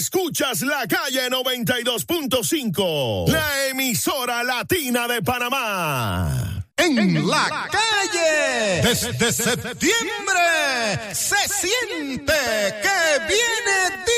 Escuchas La Calle 92.5, la emisora latina de Panamá. En la calle, desde septiembre, se siente que viene